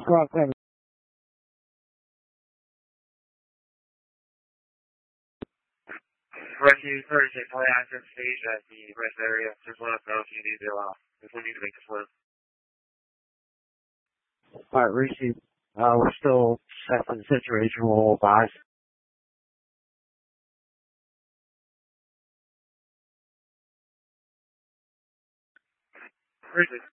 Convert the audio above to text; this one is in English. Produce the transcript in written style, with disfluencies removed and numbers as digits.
Squawk 7. Rescue 36, high access stage at the rest area. Just let us know if you need to, if we need to make a swim. Alright, Reese. We're still assessing the situation. We'll advise. Reese.